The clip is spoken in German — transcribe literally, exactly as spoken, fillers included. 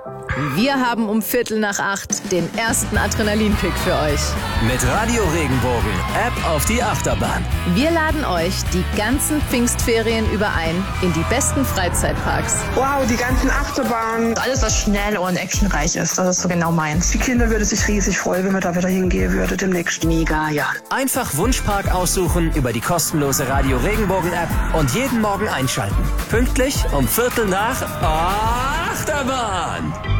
Wir haben um Viertel nach acht den ersten Adrenalinpick für euch. Mit Radio Regenbogen, App auf die Achterbahn. Wir laden euch die ganzen Pfingstferien über ein in die besten Freizeitparks. Wow, die ganzen Achterbahnen. Alles, was schnell und actionreich ist, das ist so genau meins. Die Kinder würden sich riesig freuen, wenn wir da wieder hingehen würden demnächst. Mega, ja. Einfach Wunschpark aussuchen über die kostenlose Radio Regenbogen App und jeden Morgen einschalten. Pünktlich um Viertel nach Achterbahn.